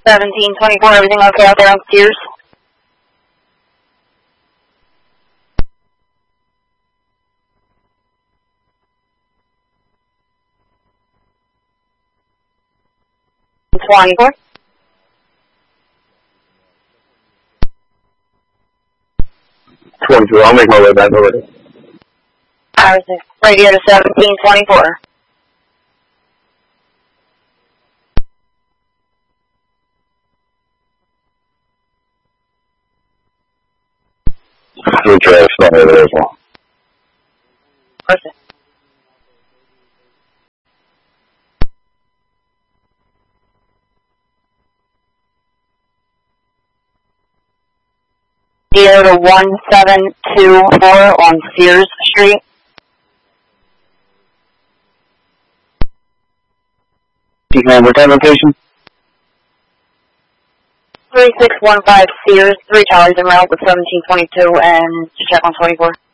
1724, everything okay out there on Sears? $24. I'll make my way back over there. Radio to 1724. We'll try to stop over there as well. Person. Radio to 1724 on Sears Street. You can have that location? 3615 Sears, 3 towers en route with 1722 and check on 24.